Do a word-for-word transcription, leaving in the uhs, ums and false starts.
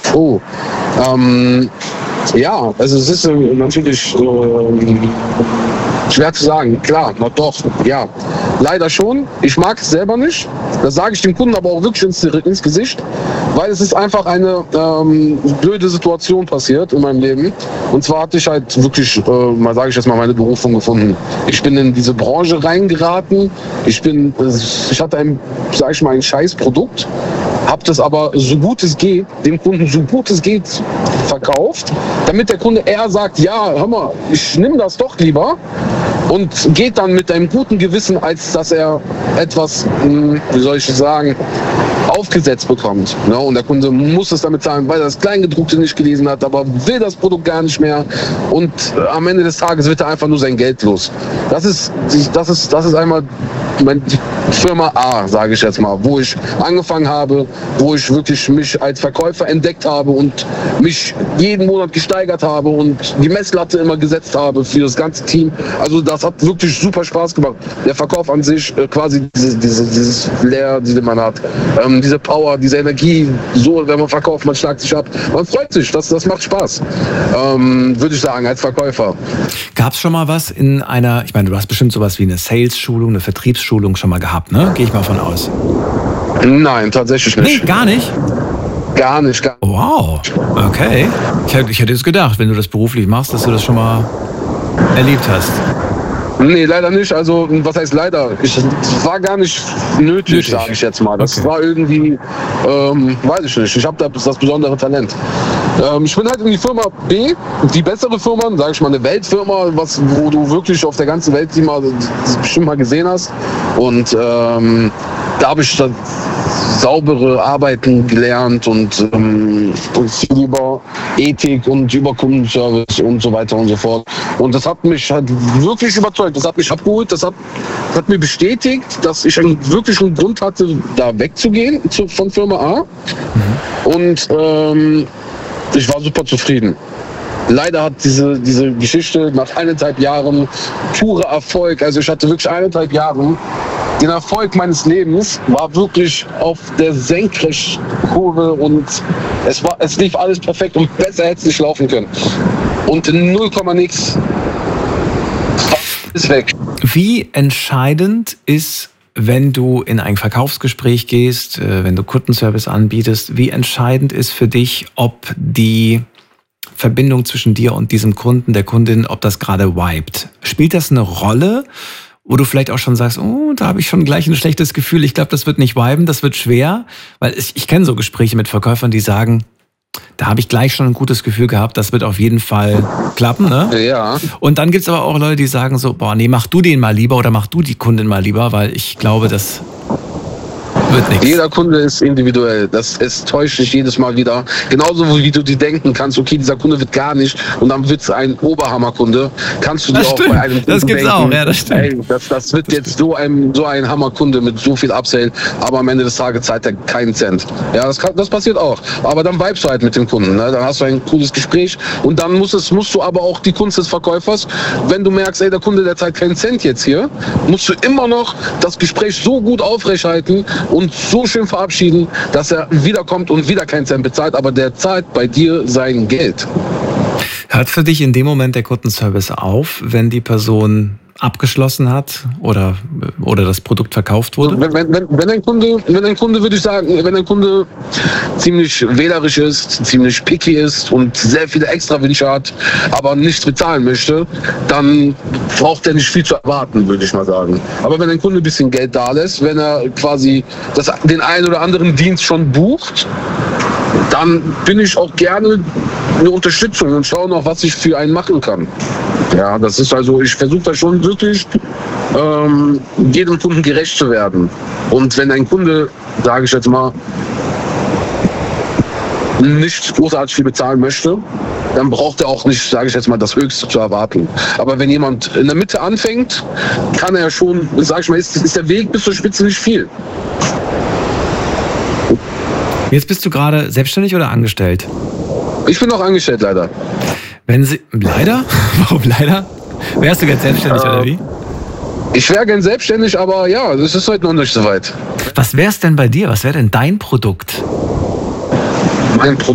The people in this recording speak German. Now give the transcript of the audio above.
Oh, ähm, ja, also es ist äh, natürlich äh, schwer zu sagen. Klar, na doch, ja. Leider schon. Ich mag es selber nicht. Das sage ich dem Kunden aber auch wirklich ins, ins Gesicht, weil es ist einfach eine ähm, blöde Situation passiert in meinem Leben. Und zwar hatte ich halt wirklich, äh, mal sage ich jetzt mal, meine Berufung gefunden. Ich bin in diese Branche reingeraten. Ich bin, ich hatte ein, sage ich mal, ein Scheißprodukt. Habe das aber so gut es geht, dem Kunden so gut es geht verkauft, damit der Kunde eher sagt, ja, hör mal, ich nehme das doch lieber und geht dann mit einem guten Gewissen, als dass er etwas, wie soll ich sagen, aufgesetzt bekommt. Ne? Und der Kunde muss es damit zahlen, weil er das Kleingedruckte nicht gelesen hat, aber will das Produkt gar nicht mehr. Und am Ende des Tages wird er einfach nur sein Geld los. Das ist, das ist, das ist einmal meine Firma A, sage ich jetzt mal, wo ich angefangen habe, wo ich wirklich mich als Verkäufer entdeckt habe und mich jeden Monat gesteigert habe und die Messlatte immer gesetzt habe für das ganze Team. Also das hat wirklich super Spaß gemacht. Der Verkauf an sich, quasi diese, diese, dieses Flair, die man hat, ähm, diese Power, diese Energie, so, wenn man verkauft, man schlagt sich ab. Man freut sich, das, das macht Spaß, ähm, würde ich sagen, als Verkäufer. Gab es schon mal was in einer, ich meine, du hast bestimmt sowas wie eine Sales-Schulung, eine Vertriebsschulung schon mal gehabt, ne? Gehe ich mal von aus. Nein, tatsächlich nicht. Nee, gar nicht? Gar nicht, gar nicht. Wow, okay. Ich hätte, ich hätte jetzt gedacht, wenn du das beruflich machst, dass du das schon mal erlebt hast. Nee, leider nicht. Also, was heißt leider? Ich, es war gar nicht nötig, nötig. sage ich jetzt mal. Das okay. war irgendwie, ähm, weiß ich nicht. Ich habe da das besondere Talent. Ähm, ich bin halt in die Firma B, die bessere Firma, sage ich mal, eine Weltfirma, was, wo du wirklich auf der ganzen Welt die mal, die bestimmt mal gesehen hast. Und ähm, da habe ich dann saubere Arbeiten gelernt und, ähm, und viel über Ethik und über Kundenservice und so weiter und so fort. Und das hat mich halt wirklich überzeugt. Das hat mich abgeholt. Das hat, hat mir bestätigt, dass ich einen wirklichen Grund hatte, da wegzugehen zu, von Firma A. Mhm. Und ähm, ich war super zufrieden. Leider hat diese, diese Geschichte nach eineinhalb Jahren purer Erfolg, also ich hatte wirklich eineinhalb Jahre, den Erfolg meines Lebens war wirklich auf der Senkrechtkurve und es war, es lief alles perfekt und besser hätte es nicht laufen können. Und in null Komma nix ist weg. Wie entscheidend ist, wenn du in ein Verkaufsgespräch gehst, wenn du Kundenservice anbietest, wie entscheidend ist für dich, ob die Verbindung zwischen dir und diesem Kunden, der Kundin, ob das gerade vibet? Spielt das eine Rolle, wo du vielleicht auch schon sagst, oh, da habe ich schon gleich ein schlechtes Gefühl, ich glaube, das wird nicht viben, das wird schwer? Weil ich, ich kenne so Gespräche mit Verkäufern, die sagen, da habe ich gleich schon ein gutes Gefühl gehabt, das wird auf jeden Fall klappen. Ne? Ja. Und dann gibt es aber auch Leute, die sagen so, boah, nee, mach du den mal lieber oder mach du die Kundin mal lieber, weil ich glaube, das wird nichts. Jeder Kunde ist individuell. Das es täuscht dich jedes Mal wieder. Genauso wie du dir denken kannst, okay, dieser Kunde wird gar nicht und dann wird es ein Oberhammerkunde. Kannst du dir das auch stimmt. bei einem Kunden das gibt's denken, auch, ja, das stimmt. Ey, das, das wird das jetzt stimmt. so ein, so ein Hammerkunde mit so viel Upsell, aber am Ende des Tages zahlt er keinen Cent. Ja, das, kann, das passiert auch. Aber dann vibest du halt mit dem Kunden. Ne? Dann hast du ein cooles Gespräch und dann musst, es, musst du aber auch die Kunst des Verkäufers, wenn du merkst, ey, der Kunde, der zahlt keinen Cent jetzt hier, musst du immer noch das Gespräch so gut aufrechthalten und so schön verabschieden, dass er wiederkommt und wieder keinen Cent bezahlt, aber der zahlt bei dir sein Geld. Hört für dich in dem Moment der Kundenservice auf, wenn die Person abgeschlossen hat oder, oder das Produkt verkauft wurde? Wenn, wenn, wenn, wenn ein Kunde, wenn ein Kunde, würde ich sagen, wenn ein Kunde ziemlich wählerisch ist, ziemlich picky ist und sehr viele Extrawünsche hat, aber nichts bezahlen möchte, dann braucht er nicht viel zu erwarten, würde ich mal sagen. Aber wenn ein Kunde ein bisschen Geld da lässt, wenn er quasi das, den einen oder anderen Dienst schon bucht, dann bin ich auch gerne eine Unterstützung und schaue noch, was ich für einen machen kann. Ja, das ist also, ich versuche da schon wirklich ähm, jedem Kunden gerecht zu werden. Und wenn ein Kunde, sage ich jetzt mal, nicht großartig viel bezahlen möchte, dann braucht er auch nicht, sage ich jetzt mal, das Höchste zu erwarten. Aber wenn jemand in der Mitte anfängt, kann er schon, sage ich mal, ist, ist der Weg bis zur Spitze nicht viel. Jetzt bist du gerade selbstständig oder angestellt? Ich bin noch angestellt, leider. Wenn Sie, leider? Warum leider? Wärst du jetzt selbstständig äh, oder wie? Ich wäre gern selbstständig, aber ja, das ist heute noch nicht so weit. Was wär's denn bei dir? Was wäre denn dein Produkt? Mein Produkt?